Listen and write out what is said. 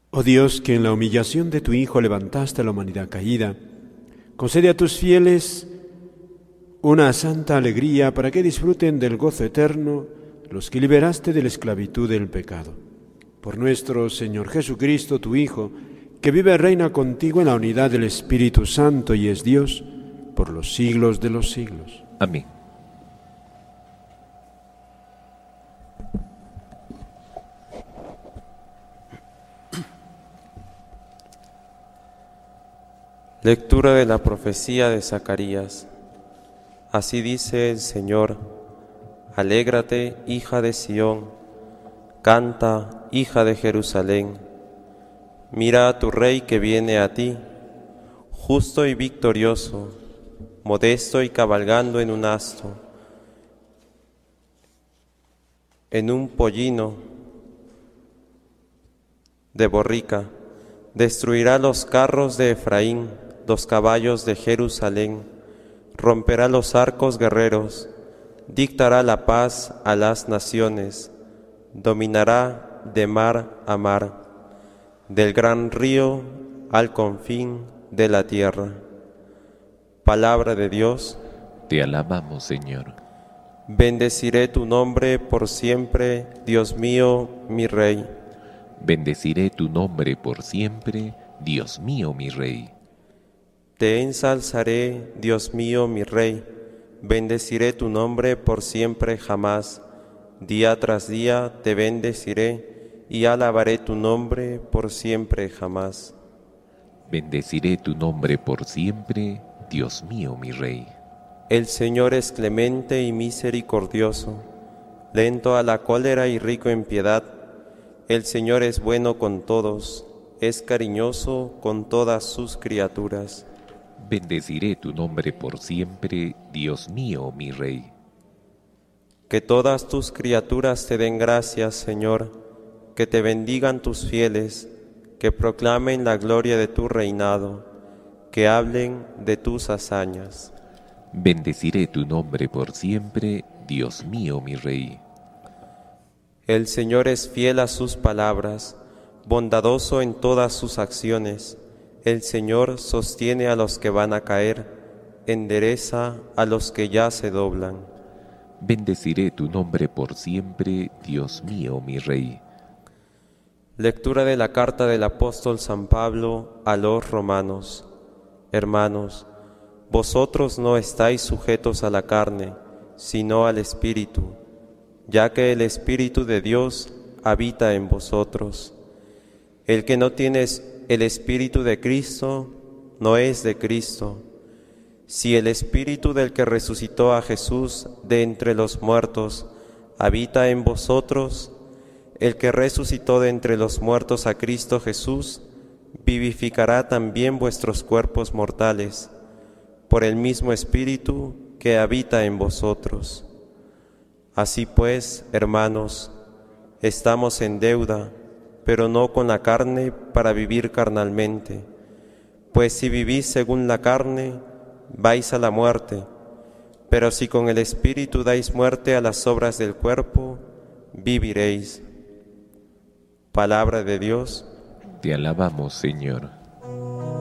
Oh Dios, que en la humillación de tu Hijo levantaste a la humanidad caída, concede a tus fieles una santa alegría para que disfruten del gozo eterno los que liberaste de la esclavitud del pecado. Por nuestro Señor Jesucristo, tu Hijo, que vive y reina contigo en la unidad del Espíritu Santo y es Dios por los siglos de los siglos. Amén. Lectura de la profecía de Zacarías. Así dice el Señor: Alégrate, hija de Sión, canta, hija de Jerusalén. Mira a tu rey que viene a ti, justo y victorioso, modesto y cabalgando en un asno, en un pollino de borrica. Destruirá los carros de Efraín, los caballos de Jerusalén, romperá los arcos guerreros, dictará la paz a las naciones, dominará de mar a mar, del gran río al confín de la tierra. Palabra de Dios. Te alabamos, Señor. Bendeciré tu nombre por siempre, Dios mío, mi Rey. Bendeciré tu nombre por siempre, Dios mío, mi Rey. Te ensalzaré, Dios mío, mi Rey, bendeciré tu nombre por siempre jamás. Día tras día te bendeciré y alabaré tu nombre por siempre jamás. Bendeciré tu nombre por siempre, Dios mío, mi Rey. El Señor es clemente y misericordioso, lento a la cólera y rico en piedad. El Señor es bueno con todos, es cariñoso con todas sus criaturas. Bendeciré tu nombre por siempre, Dios mío, mi Rey. Que todas tus criaturas te den gracias, Señor, que te bendigan tus fieles, que proclamen la gloria de tu reinado, que hablen de tus hazañas. Bendeciré tu nombre por siempre, Dios mío, mi Rey. El Señor es fiel a sus palabras, bondadoso en todas sus acciones. El Señor sostiene a los que van a caer, endereza a los que ya se doblan. Bendeciré tu nombre por siempre, Dios mío, mi Rey. Lectura de la carta del apóstol San Pablo a los romanos. Hermanos, vosotros no estáis sujetos a la carne, sino al Espíritu, ya que el Espíritu de Dios habita en vosotros. El que no tiene el Espíritu de Cristo no es de Cristo. Si el Espíritu del que resucitó a Jesús de entre los muertos habita en vosotros, el que resucitó de entre los muertos a Cristo Jesús vivificará también vuestros cuerpos mortales, por el mismo Espíritu que habita en vosotros. Así pues, hermanos, estamos en deuda, pero no con la carne para vivir carnalmente. Pues si vivís según la carne, vais a la muerte, pero si con el Espíritu dais muerte a las obras del cuerpo, viviréis. Palabra de Dios. Te alabamos, Señor.